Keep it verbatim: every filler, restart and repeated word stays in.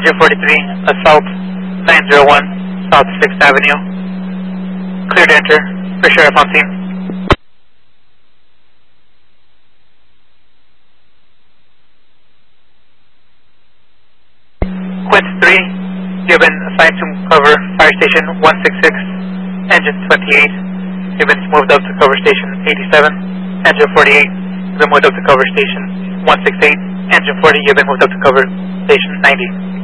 Engine forty-three, Assault nine zero one, South sixth Avenue. Clear to enter. For Sheriff on scene. Quint three, you have been assigned to cover Fire Station one sixty-six, Engine twenty-eight. You've been moved up to cover Station eighty-seven, Engine forty-eight. You've been moved up to cover Station one sixty-eight, Engine forty. You've been moved up to cover Station ninety.